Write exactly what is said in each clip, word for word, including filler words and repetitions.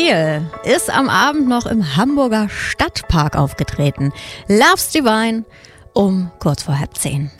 Adele ist am Abend noch im Hamburger Stadtpark aufgetreten. Love's Divine um kurz vor halb zehn.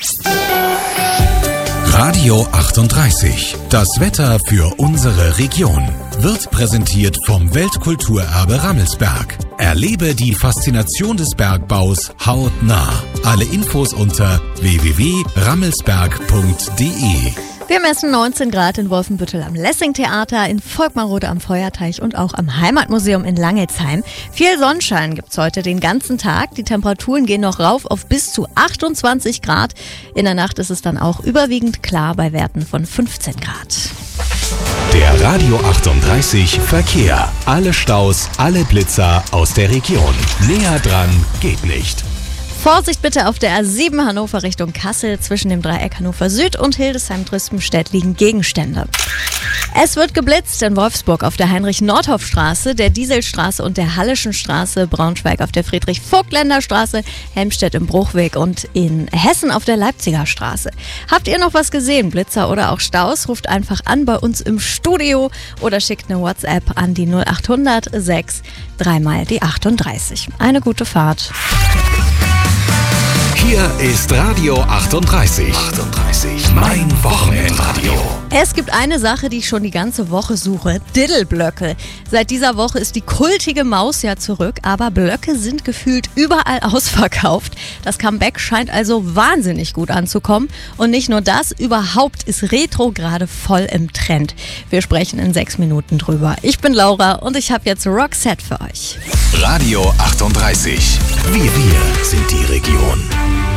Radio achtunddreißig. Das Wetter für unsere Region wird präsentiert vom Weltkulturerbe Rammelsberg. Erlebe die Faszination des Bergbaus hautnah. Alle Infos unter w w w punkt rammelsberg punkt d e. Wir messen neunzehn Grad in Wolfenbüttel am Lessing-Theater, in Volkmarrode am Feuerteich und auch am Heimatmuseum in Langelsheim. Viel Sonnenschein gibt's heute den ganzen Tag. Die Temperaturen gehen noch rauf auf bis zu achtundzwanzig Grad. In der Nacht ist es dann auch überwiegend klar bei Werten von fünfzehn Grad. Der Radio achtunddreißig Verkehr. Alle Staus, alle Blitzer aus der Region. Näher dran geht nicht. Vorsicht bitte auf der A sieben Hannover Richtung Kassel. Zwischen dem Dreieck Hannover Süd und Hildesheim-Trüstenstedt liegen Gegenstände. Es wird geblitzt in Wolfsburg auf der Heinrich-Nordhoff-Straße, der Dieselstraße und der Hallischen Straße, Braunschweig auf der Friedrich-Vogtländer-Straße, Helmstedt im Bruchweg und in Hessen auf der Leipziger Straße. Habt ihr noch was gesehen, Blitzer oder auch Staus? Ruft einfach an bei uns im Studio oder schickt eine WhatsApp an die null achthundert sechs dreimal die achtunddreißig. Eine gute Fahrt. Hier ist Radio achtunddreißig. achtunddreißig. Mein Wochenendradio. Es gibt eine Sache, die ich schon die ganze Woche suche. Diddle-Blöcke. Seit dieser Woche ist die kultige Maus ja zurück, aber Blöcke sind gefühlt überall ausverkauft. Das Comeback scheint also wahnsinnig gut anzukommen. Und nicht nur das, überhaupt ist Retro gerade voll im Trend. Wir sprechen in sechs Minuten drüber. Ich bin Laura und ich habe jetzt Roxette für euch. Radio achtunddreißig. Wir, wir sind die Region.